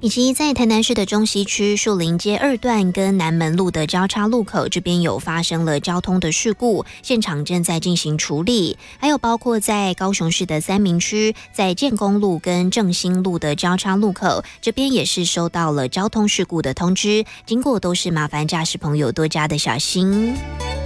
以及在台南市的中西区树林街2段跟南门路的交叉路口这边有发生了交通的事故，现场正在进行处理。还有包括在高雄市的三民区，在建功路跟正兴路的交叉路口这边也是收到了交通事故的通知，经过都是麻烦驾驶朋友多加的小心。